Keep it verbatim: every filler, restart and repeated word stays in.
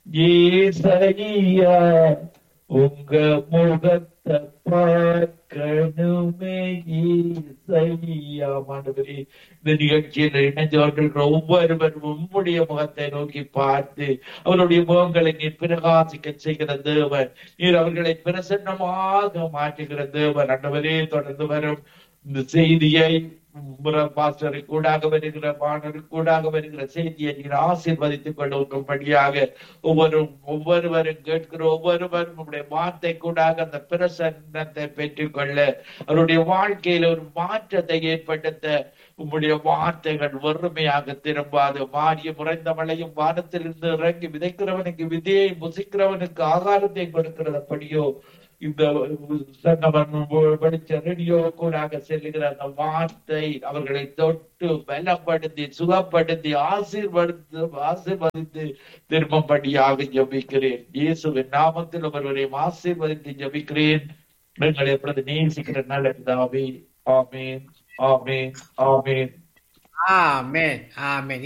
ஏசையா உங்க முகத்தை பார்க்கணுமே ஏசையா. ஆண்டவரே, இந்த நிகழ்ச்சியில் இணைஞ்சவர்கள் ஒவ்வொருவரும் உம்முடைய முகத்தை நோக்கி பார்த்து அவருடைய முகங்களை நீர் பிரகாசிக்க செய்கிற தேவன், நீர் அவர்களை பிரசன்னமாக மாற்றுகிற தேவன். ஆண்டவரே, தொடர்ந்து வரும் இந்த செய்தியை பாஸ்டரை கூடாக வருகிற பாடலுக்கு கூடாக வருகிற செய்தியை நீர் ஆசீர்வதித்துக் கொள்ளும்படியாக ஒவ்வொரு ஒவ்வொருவரும் கேட்கிற ஒவ்வொருவரும் உங்களுடைய வார்த்தை கூடாக அந்த பிரசன்னத்தை பெற்றுக் கொள்ள, அவருடைய வாழ்க்கையில ஒரு மாற்றத்தை ஏற்படுத்த உங்களுடைய வார்த்தைகள் வெறுமையாக திரும்பாது. மாறிய முறைந்த மழையும் வானத்திலிருந்து இறங்கி விதைக்கிறவனுக்கு விதையை புசிக்கிறவனுக்கு ஆகாரத்தை கொடுக்கிறபடியோ இந்த படிச்ச ரேடியோ கூடாக செல்லுகிற அந்த வார்த்தை அவர்களை தொட்டு பலப்படுத்தி சுகப்படுத்தி ஆசீர்வதித்து ஆசீர்வதித்து திரும்படியாக ஜபிக்கிறேன். இயேசுவின் நாமத்தில் ஒருவரையும் ஆசீர்வதித்து ஜபிக்கிறேன். எங்களை எப்பொழுது நேசிக்கிற நல்ல பிதாவே. ஆமேன், ஆமேன், ஆமேன், ஆமென், ஆமென்.